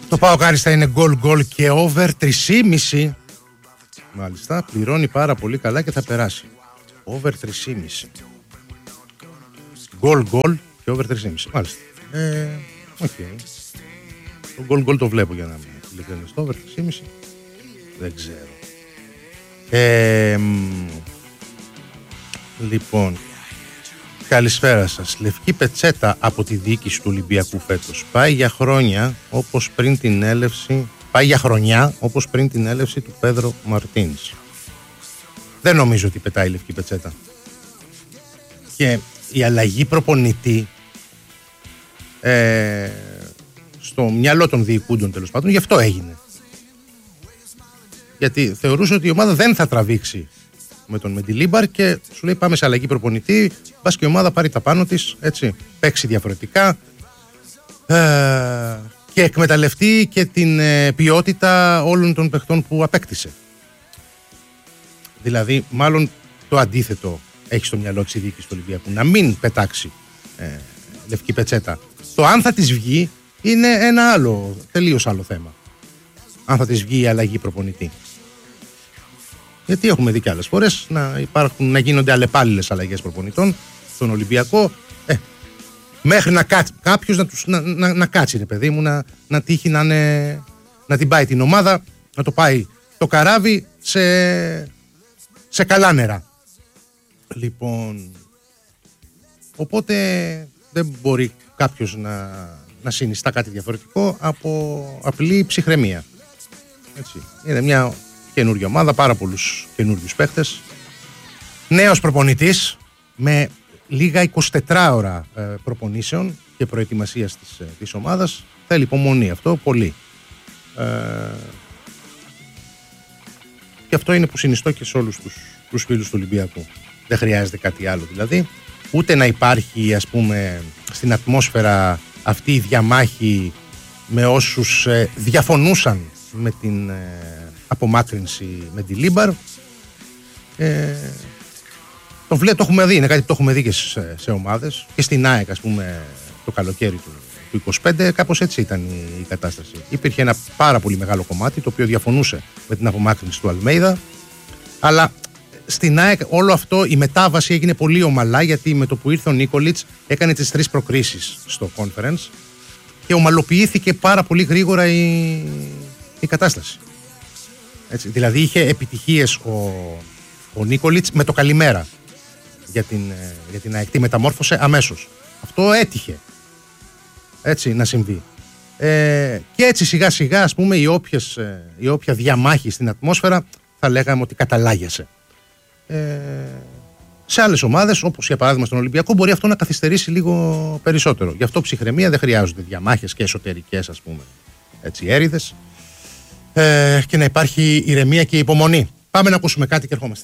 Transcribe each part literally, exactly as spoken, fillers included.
Το ΠΑΟΚ άριστα είναι γκολ γκολ και over τρία κόμμα πέντε. Μάλιστα, πληρώνει πάρα πολύ καλά και θα περάσει. Over τρία κόμμα πέντε. Γκολ γκολ και over τρία κόμμα πέντε. Μάλιστα. Ε, οκ. Okay. Το γκολ γκολ το βλέπω για να μην ειλικρινές. Το over τρία κόμμα πέντε. Δεν ξέρω. Ε, λοιπόν, καλησπέρα σας. Λευκή πετσέτα από τη διοίκηση του Ολυμπιακού φέτος. Πάει για χρόνια όπως πριν την έλευση, πάει για χρονιά όπως πριν την έλευση του Πέδρο Μαρτίνς. Δεν νομίζω ότι πετάει η λευκή πετσέτα. Και η αλλαγή προπονητή ε, στο μυαλό των διοικούντων τέλος πάντων γι' αυτό έγινε. Γιατί θεωρούσε ότι η ομάδα δεν θα τραβήξει με τον Μεντιλίμπαρ και σου λέει πάμε σε αλλαγή προπονητή, μπας και η ομάδα πάρει τα πάνω της, έτσι, παίξει διαφορετικά ε, και εκμεταλλευτεί και την ε, ποιότητα όλων των παιχτών που απέκτησε. Δηλαδή μάλλον το αντίθετο έχει στο μυαλό της η διοίκηση του Ολυμπιακού, να μην πετάξει ε, λευκή πετσέτα. Το αν θα της βγει είναι ένα άλλο, τελείως άλλο θέμα. Αν θα της βγει η αλλαγή προπονητή. Γιατί έχουμε δει και άλλες φορές να, υπάρχουν, να γίνονται αλλεπάλληλες αλλαγές προπονητών στον Ολυμπιακό. Ε, μέχρι να κάτσει κάποιος να, τους, να, να, να κάτσει, ρε παιδί μου, να, να τύχει να, είναι, να την πάει την ομάδα, να το πάει το καράβι σε, σε καλά νερά. Λοιπόν, οπότε δεν μπορεί κάποιος να, να συνιστά κάτι διαφορετικό από απλή ψυχραιμία. Έτσι. Είναι μια καινούργια ομάδα, πάρα πολλούς καινούριους παίχτες. Νέος προπονητής με λίγα εικοσιτετράωρα ε, προπονήσεων και προετοιμασίας της, ε, της ομάδας. Θέλει υπομονή αυτό, πολύ. Ε, και αυτό είναι που συνιστώ και σε όλους τους, τους φίλους του Ολυμπιακού. Δεν χρειάζεται κάτι άλλο δηλαδή. Ούτε να υπάρχει, ας πούμε, στην ατμόσφαιρα αυτή η διαμάχη με όσους ε, διαφωνούσαν με την ε, απομάκρυνση με τη Λίμπαρ. Ε, το, βλέ, το έχουμε δει, είναι κάτι που το έχουμε δει και σε, σε ομάδες και στην ΑΕΚ, ας πούμε, το καλοκαίρι του, του είκοσι πέντε, κάπως έτσι ήταν η, η κατάσταση. Υπήρχε ένα πάρα πολύ μεγάλο κομμάτι το οποίο διαφωνούσε με την απομάκρυνση του Αλμέιδα, αλλά στην ΑΕΚ όλο αυτό, η μετάβαση έγινε πολύ ομαλά, γιατί με το που ήρθε ο Νίκολιτς έκανε τις τρεις προκρίσεις στο conference και ομαλοποιήθηκε πάρα πολύ γρήγορα η, η κατάσταση. Έτσι, δηλαδή είχε επιτυχίες ο, ο Νίκολιτς με το καλημέρα για την, για την ΑΕΚ. Τη μεταμόρφωσε αμέσως. Αυτό έτυχε έτσι να συμβεί. Ε, και έτσι σιγά σιγά, ας πούμε, η, όποιες, η όποια διαμάχη στην ατμόσφαιρα θα λέγαμε ότι καταλάγιασε. Ε, σε άλλες ομάδες, όπως για παράδειγμα στον Ολυμπιακό, μπορεί αυτό να καθυστερήσει λίγο περισσότερο. Γι' αυτό ψυχραιμία, δεν χρειάζονται διαμάχες και εσωτερικές, ας πούμε, έτσι, έρηδες, ε, και να υπάρχει ηρεμία και υπομονή. Πάμε να ακούσουμε κάτι και ερχόμαστε.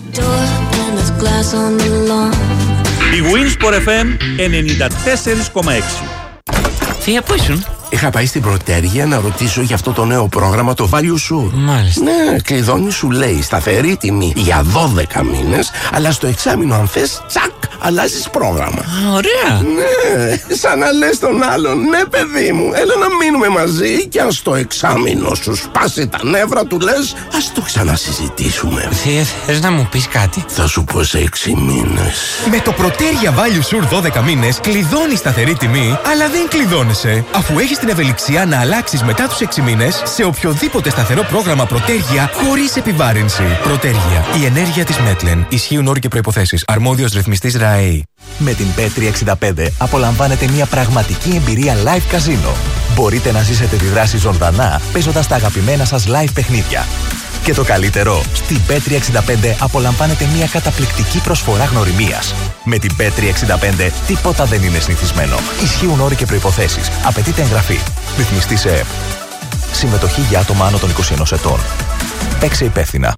Η Winsport εφ εμ ενενήντα τέσσερα κόμμα έξι. Θεία, πού ήσουν? Είχα πάει στην Πρωτέργεια να ρωτήσω για αυτό το νέο πρόγραμμα, το Value Sure. Μάλιστα. Ναι, κλειδώνει, σου λέει σταθερή τιμή για δώδεκα μήνες, αλλά στο εξάμηνο αν θες, τσακ, αλλάζεις πρόγραμμα. Α, ωραία. Ναι, σαν να λες τον άλλον, ναι παιδί μου, έλα να μείνουμε μαζί και αν στο εξάμηνο σου σπάσει τα νεύρα του λες, ας το ξανασυζητήσουμε. Θεία, θες να μου πεις κάτι? Θα σου πω σε έξι μήνες. Με το Πρωτέργεια Value Sure δώδεκα μήνες κλειδώνεις σταθερή τιμή, αλλά δεν κλειδώνεσαι, αφού έχεις την ευελιξία να αλλάξεις μετά τους έξι μήνες σε οποιοδήποτε σταθερό πρόγραμμα Πρωτέργεια χωρίς επιβάρυνση. Πρωτέργεια. Η ενέργεια της Μέτλεν. Ισχύουν όροι και προϋποθέσεις. Αρμόδιος ρυθμιστής ΡΑΕΗ. Με την πι τριακόσια εξήντα πέντε απολαμβάνετε μια πραγματική εμπειρία live καζίνο. Μπορείτε να ζήσετε τη δράση ζωντανά παίζοντας τα αγαπημένα σας live παιχνίδια. Και το καλύτερο, στην πι τριακόσια εξήντα πέντε απολαμβάνετε μια καταπληκτική προσφορά γνωριμίας. Με την πι τριακόσια εξήντα πέντε τίποτα δεν είναι συνηθισμένο. Ισχύουν όροι και προϋποθέσεις. Απαιτείται εγγραφή. Ρυθμιστή σε ΕΕΠ. Συμμετοχή για άτομα άνω των είκοσι ενός ετών. Παίξε υπεύθυνα.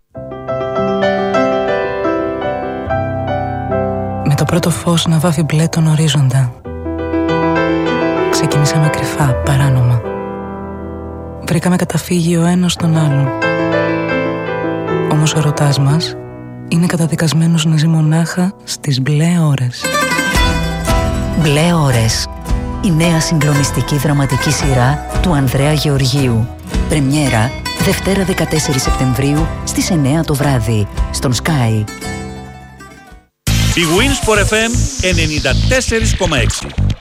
Με το πρώτο φως να βάφει μπλε τον ορίζοντα, ξεκινήσαμε κρυφά, παράνομα. Βρήκαμε καταφύγει ο ένας στον άλλον. Όμως ο ερωτάς μας είναι καταδικασμένος να ζει μονάχα στις μπλε ώρες. Μπλε ώρες. η νέα συγκλονιστική δραματική σειρά του Ανδρέα Γεωργίου. Πρεμιέρα Δευτέρα δεκατέσσερις Σεπτεμβρίου στις εννιά το βράδυ στον Sky. Η Winsport εφ εμ ενενήντα τέσσερα κόμμα έξι.